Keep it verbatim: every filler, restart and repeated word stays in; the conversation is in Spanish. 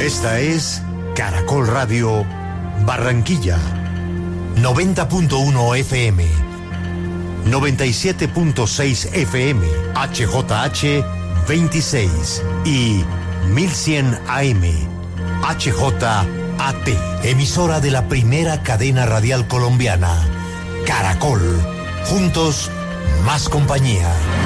Esta es Caracol Radio Barranquilla, noventa punto uno F M, noventa y siete punto seis F M, H J H veintiséis y mil cien A M, H J A T, emisora de la primera cadena radial colombiana, Caracol. Juntos, más compañía.